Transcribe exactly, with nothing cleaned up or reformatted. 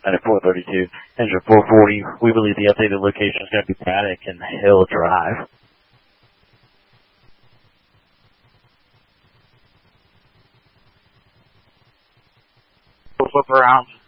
And at four thirty-two, engine four forty, we believe the updated location is going to be Paddock and Hill Drive. Flip around.